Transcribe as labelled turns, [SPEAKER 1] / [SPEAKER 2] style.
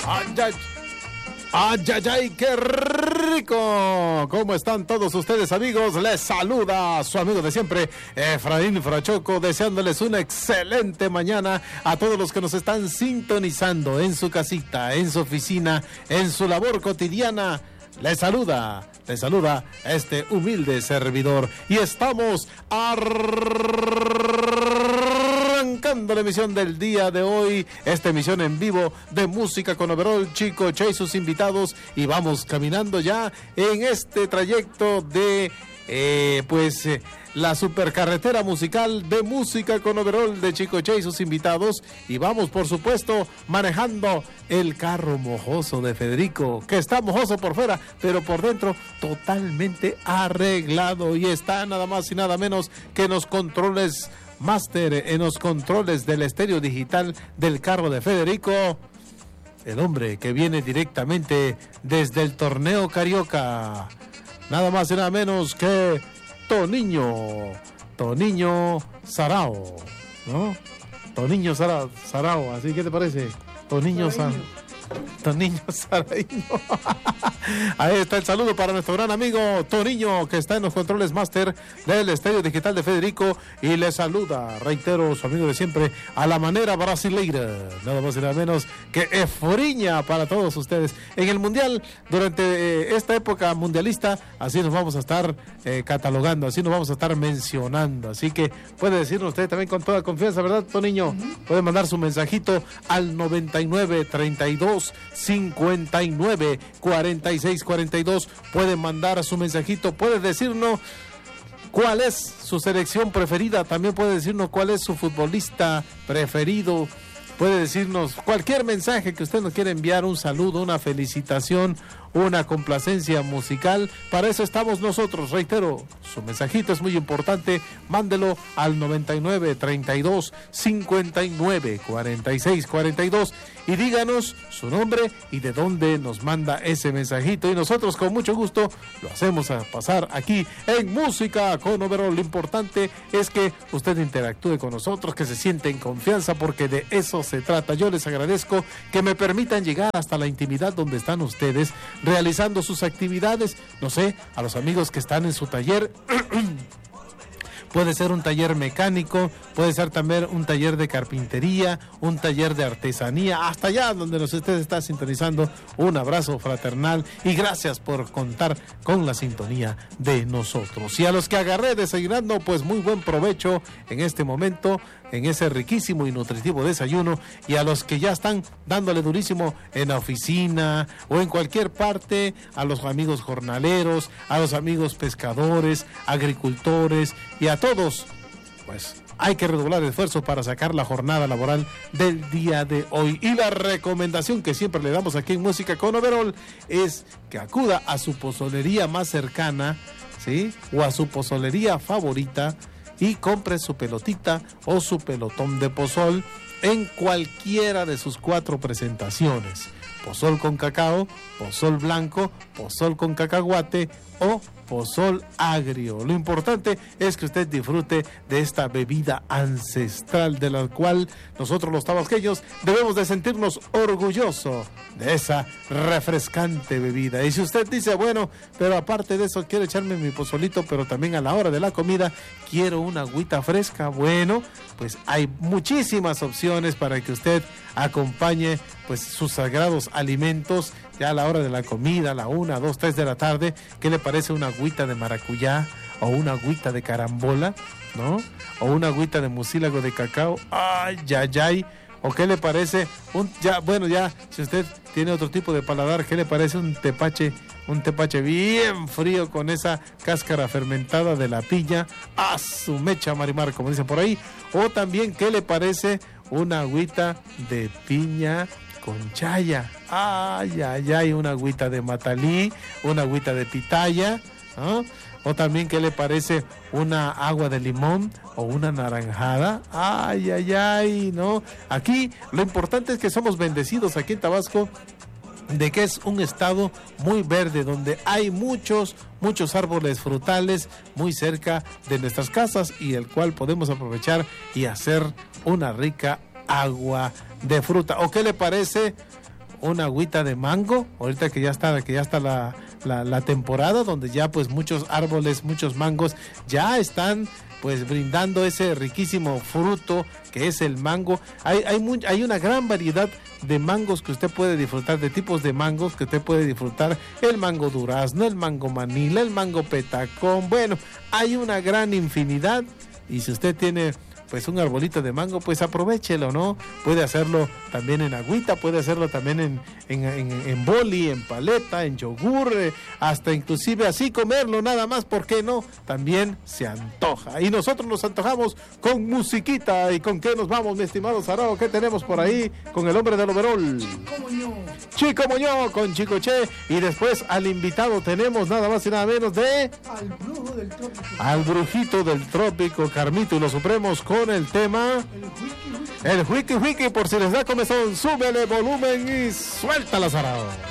[SPEAKER 1] ¡Ay, ay! ¡Ay, ay, ay! ¡Qué rico! ¿Cómo están todos ustedes, amigos? Les saluda su amigo de siempre, Efraín Frachoco, deseándoles una excelente mañana a todos los que nos están sintonizando en su casita, en su oficina, en su labor cotidiana. Les saluda este humilde servidor y estamos arrancando la emisión del día de hoy, esta emisión en vivo de Música con Overol, Chico Che y sus invitados, y vamos caminando ya en este trayecto de la supercarretera musical de Música con Overol de Chico Che y sus invitados, y vamos por supuesto manejando el carro mojoso de Federico, que está mojoso por fuera, pero por dentro totalmente arreglado, y está nada más y nada menos que en los controles máster, en los controles del estéreo digital del carro de Federico, el hombre que viene directamente desde el torneo Carioca, nada más y nada menos que Toniño Sarao, ¿no? Toniño Sarao, ¿así que te parece? Toniño Sarao. Ahí está el saludo para nuestro gran amigo Toniño, que está en los controles máster del estéreo digital de Federico, y le saluda, reitero, su amigo de siempre, a la manera brasileira, nada más y nada menos que Efriña para todos ustedes. En el mundial, durante esta época mundialista, así nos vamos a estar catalogando, así nos vamos a estar mencionando, así que puede decirnos usted también con toda confianza, ¿verdad, Toniño? Puede mandar su mensajito al 9932-594642, puede mandar su mensajito, puede decirnos cuál es su selección preferida, también puede decirnos cuál es su futbolista preferido, puede decirnos cualquier mensaje que usted nos quiera enviar, un saludo, una felicitación, una complacencia musical. Para eso estamos nosotros, reitero, su mensajito es muy importante, mándelo al 9932-594642 y díganos su nombre y de dónde nos manda ese mensajito, y nosotros con mucho gusto lo hacemos a pasar aquí en Música con Overol. Lo importante es que usted interactúe con nosotros, que se siente en confianza, porque de eso se trata. Yo les agradezco que me permitan llegar hasta la intimidad donde están ustedes realizando sus actividades, no sé, a los amigos que están en su taller. Puede ser un taller mecánico, puede ser también un taller de carpintería, un taller de artesanía, hasta allá donde usted está sintonizando. Un abrazo fraternal y gracias por contar con la sintonía de nosotros. Y a los que agarré desayunando, pues muy buen provecho en este momento, en ese riquísimo y nutritivo desayuno, y a los que ya están dándole durísimo en la oficina o en cualquier parte, a los amigos jornaleros, a los amigos pescadores, agricultores, y a todos, pues hay que redoblar el esfuerzo para sacar la jornada laboral del día de hoy. Y la recomendación que siempre le damos aquí en Música con Overol es que acuda a su pozolería más cercana, ¿sí? O a su pozolería favorita, y compre su pelotita o su pelotón de pozol en cualquiera de sus 4 presentaciones: pozol con cacao, pozol blanco, pozol con cacahuate o pozol agrio. Lo importante es que usted disfrute de esta bebida ancestral, de la cual nosotros los tabasqueños debemos de sentirnos orgullosos de esa refrescante bebida. Y si usted dice, bueno, pero aparte de eso quiero echarme mi pozolito, pero también a la hora de la comida quiero una agüita fresca, bueno, pues hay muchísimas opciones para que usted acompañe pues sus sagrados alimentos ya a la hora de la comida, a la 1, 2, 3 de la tarde. ¿Qué le parece una agüita de maracuyá o una agüita de carambola, ¿no? O una agüita de mucílago de cacao? ¡Ay, ay, ay! ¿O qué le parece ya, si usted tiene otro tipo de paladar, qué le parece un tepache bien frío con esa cáscara fermentada de la piña? ¡A su mecha, Marimar, como dicen por ahí! O también, ¿qué le parece una agüita de piña con chaya? ¡Ay, ay, ay! Una agüita de matalí, una agüita de pitaya, ¿no? O también, ¿qué le parece una agua de limón o una naranjada? ¡Ay, ay, ay! ¿No? Aquí lo importante es que somos bendecidos aquí en Tabasco, de que es un estado muy verde, donde hay muchos árboles frutales muy cerca de nuestras casas, y el cual podemos aprovechar y hacer una rica agua de fruta. ¿O qué le parece una agüita de mango, ahorita que ya está la temporada donde ya pues muchos árboles, muchos mangos ya están pues brindando ese riquísimo fruto que es el mango. Hay una gran variedad de mangos que usted puede disfrutar, de tipos de mangos que usted puede disfrutar, el mango durazno, el mango manila, el mango petacón, bueno, hay una gran infinidad, y si usted tiene pues un arbolito de mango, pues aprovéchelo, ¿no? Puede hacerlo también en agüita, puede hacerlo también en boli, en paleta, en yogur, hasta inclusive así comerlo nada más, ¿por qué no? También se antoja. Y nosotros nos antojamos con musiquita. ¿Y con qué nos vamos, mi estimado Sarao? ¿Qué tenemos por ahí con el hombre del overol? Chico Muñoz con Chicoche. Y después al invitado tenemos nada más y nada menos de...
[SPEAKER 2] Al brujo del trópico.
[SPEAKER 1] Al brujito del trópico, Carmito y los Supremos, con el tema el Wiki Wiki. Por si les da comezón, súbele volumen y suelta la Sarao.